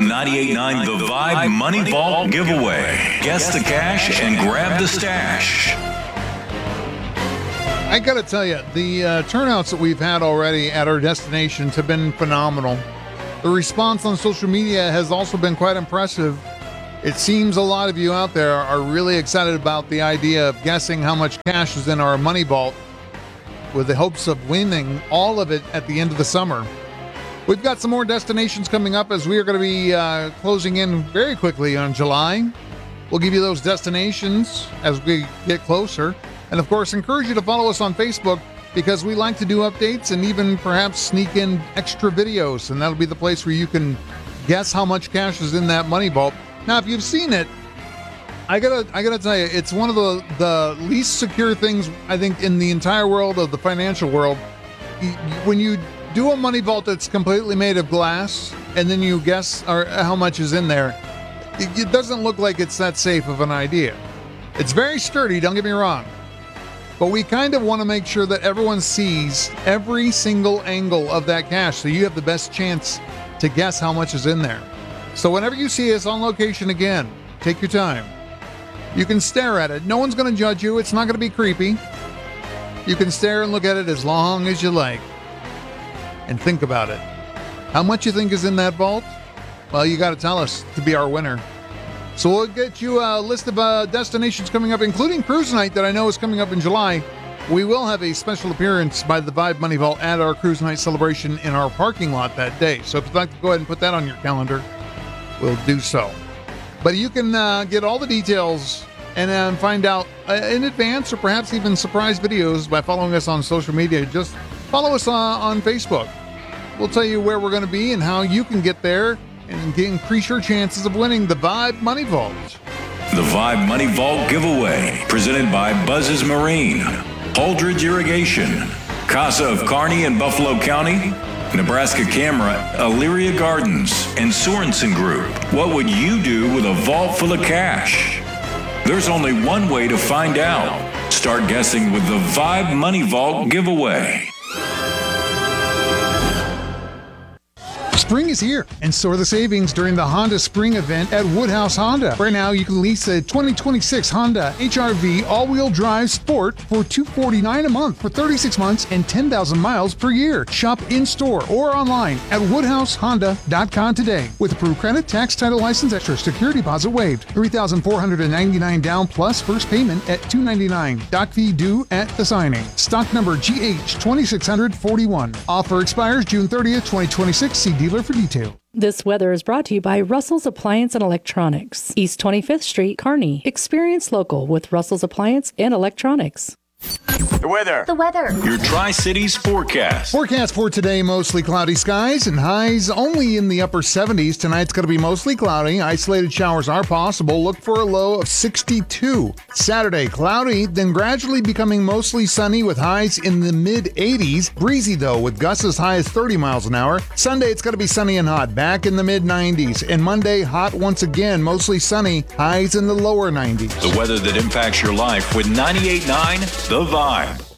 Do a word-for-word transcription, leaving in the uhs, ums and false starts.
ninety-eight point nine The Vibe Money Vault Giveaway. Guess the cash and grab the stash. I got to tell you, the uh, turnouts that we've had already at our destinations have been phenomenal. The response on social media has also been quite impressive. It seems a lot of you out there are really excited about the idea of guessing how much cash is in our money vault with the hopes of winning all of it at the end of the summer. We've got some more destinations coming up as we are going to be uh, closing in very quickly on July. We'll give you those destinations as we get closer. And of course, encourage you to follow us on Facebook because we like to do updates and even perhaps sneak in extra videos. And that'll be the place where you can guess how much cash is in that money vault. Now, if you've seen it, I gotta, I gotta tell you, it's one of the, the least secure things, I think, in the entire world of the financial world. When you do a money vault that's completely made of glass and then you guess or how much is in there, it, it doesn't look like it's that safe of an idea. It's very sturdy, don't get me wrong. But we kind of want to make sure that everyone sees every single angle of that cash so you have the best chance to guess how much is in there. So whenever you see us on location again, take your time. You can stare at it. No one's going to judge you. It's not going to be creepy. You can stare and look at it as long as you like. And think about it. How much you think is in that vault? Well, you got to tell us to be our winner. So we'll get you a list of uh, destinations coming up, including Cruise Night that I know is coming up in July. We will have a special appearance by the Vibe Money Vault at our Cruise Night celebration in our parking lot that day. So if you'd like to go ahead and put that on your calendar, we'll do so. But you can uh, get all the details and uh, find out uh, in advance or perhaps even surprise videos by following us on social media. Just follow us uh, on Facebook. We'll tell you where we're going to be and how you can get there and increase your chances of winning the Vibe Money Vault. The Vibe Money Vault Giveaway, presented by Buzz's Marine, Holdridge Irrigation, Casa of Kearney in Buffalo County, Nebraska Camera, Elyria Gardens, and Sorensen Group. What would you do with a vault full of cash? There's only one way to find out. Start guessing with the Vibe Money Vault Giveaway. Spring is here, and so are the savings during the Honda Spring event at Woodhouse Honda. Right now, you can lease a twenty twenty-six Honda H R V all-wheel drive Sport for two hundred forty-nine dollars a month for thirty-six months and ten thousand miles per year. Shop in-store or online at woodhouse honda dot com today. With approved credit, tax, title, license, extra security deposit waived. three thousand four hundred ninety-nine dollars down plus first payment at two hundred ninety-nine dollars. Doc fee due at the signing. Stock number G H two six zero one. Offer expires June thirtieth, twenty twenty-six. See dealer for detail. This weather is brought to you by Russell's Appliance and Electronics, East twenty-fifth Street, Kearney. Experience local with Russell's Appliance and Electronics. The weather. The weather. Your Tri-Cities forecast. Forecast for today, mostly cloudy skies and highs only in the upper seventies. Tonight's going to be mostly cloudy. Isolated showers are possible. Look for a low of sixty-two. Saturday, cloudy, then gradually becoming mostly sunny with highs in the mid eighties. Breezy, though, with gusts as high as thirty miles an hour. Sunday, it's going to be sunny and hot, back in the mid nineties. And Monday, hot once again, mostly sunny, highs in the lower nineties. The weather that impacts your life with ninety-eight point nine The Vibe.